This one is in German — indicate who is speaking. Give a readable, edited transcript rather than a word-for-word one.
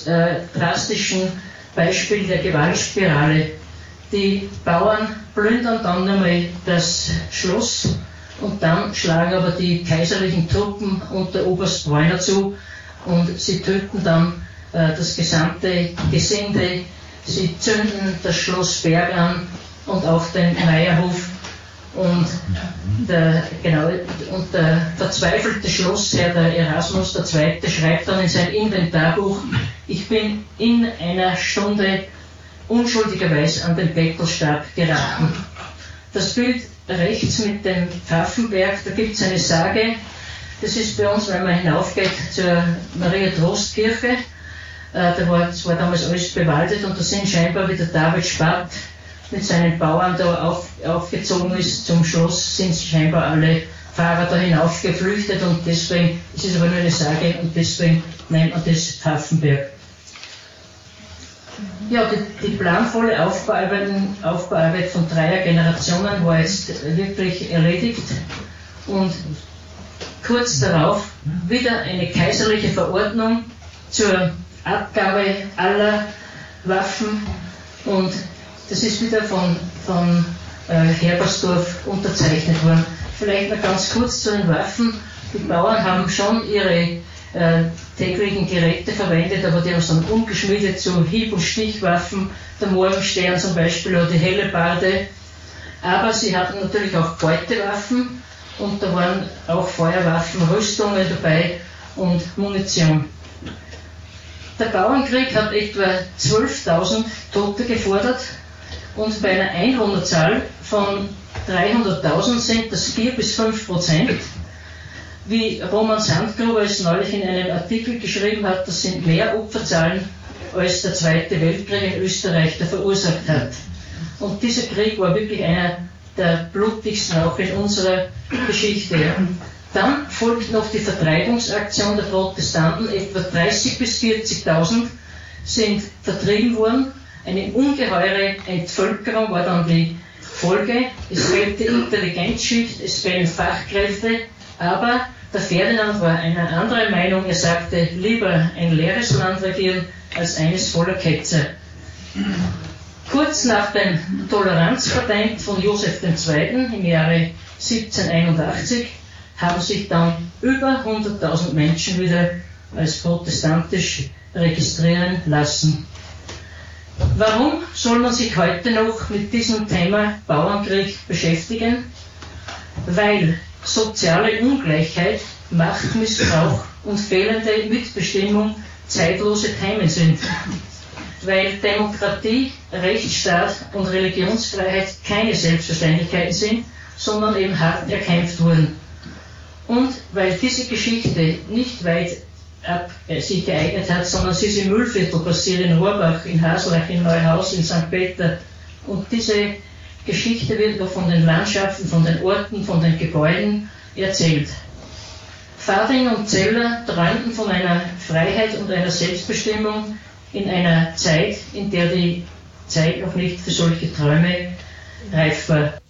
Speaker 1: drastischen Beispiel der Gewaltspirale. Die Bauern plündern dann einmal das Schloss und dann schlagen aber die kaiserlichen Truppen unter Oberst Bräuner zu und sie töten dann das gesamte Gesinde, sie zünden das Schloss Berg an und auch den Meierhof. Und der verzweifelte Schlossherr, der Erasmus II., schreibt dann in sein Inventarbuch: Ich bin in einer Stunde unschuldigerweise an den Bettelstab geraten. Das Bild rechts mit dem Pfaffenberg, da gibt es eine Sage, das ist bei uns, wenn man hinaufgeht zur Maria-Trost-Kirche, das war damals alles bewaldet und da sind scheinbar, wie der David Spath mit seinen Bauern da aufgezogen ist zum Schloss, sind scheinbar alle Fahrer da hinauf geflüchtet und deswegen, es ist aber nur eine Sage und deswegen nennt man das Pfaffenberg. Ja, die planvolle Aufbauarbeit von 3 Generationen war jetzt wirklich erledigt und kurz darauf wieder eine kaiserliche Verordnung zur Abgabe aller Waffen und das ist wieder von Herbersdorf unterzeichnet worden. Vielleicht noch ganz kurz zu den Waffen. Die Bauern haben schon ihre täglichen Geräte verwendet, aber die haben es dann umgeschmiedet zu Hieb- und Stichwaffen, der Morgenstern zum Beispiel oder die Hellebarde. Aber sie hatten natürlich auch Beutewaffen und da waren auch Feuerwaffen, Rüstungen dabei und Munition. Der Bauernkrieg hat etwa 12.000 Tote gefordert und bei einer Einwohnerzahl von 300.000 sind das 4-5%. Wie Roman Sandgruber es neulich in einem Artikel geschrieben hat, das sind mehr Opferzahlen, als der Zweite Weltkrieg in Österreich verursacht hat. Und dieser Krieg war wirklich einer der blutigsten auch in unserer Geschichte. Dann folgt noch die Vertreibungsaktion der Protestanten, etwa 30.000 bis 40.000 sind vertrieben worden. Eine ungeheure Entvölkerung war dann die Folge. Es fehlte Intelligenzschicht, es fehlen Fachkräfte, aber der Ferdinand war einer anderen Meinung. Er sagte, lieber ein leeres Land regieren, als eines voller Ketzer. Kurz nach dem Toleranzpatent von Joseph II. Im Jahre 1781 haben sich dann über 100.000 Menschen wieder als protestantisch registrieren lassen. Warum soll man sich heute noch mit diesem Thema Bauernkrieg beschäftigen? Weil soziale Ungleichheit, Machtmissbrauch und fehlende Mitbestimmung zeitlose Themen sind. Weil Demokratie, Rechtsstaat und Religionsfreiheit keine Selbstverständlichkeiten sind, sondern eben hart erkämpft wurden. Und weil diese Geschichte nicht weit ab sich geeignet hat, sondern sie ist im Mühlviertel passiert, in Rohrbach, in Haslach, in Neuhaus, in St. Peter. Und diese Geschichte wird auch von den Landschaften, von den Orten, von den Gebäuden erzählt. Fading und Zeller träumten von einer Freiheit und einer Selbstbestimmung in einer Zeit, in der die Zeit noch nicht für solche Träume reif war.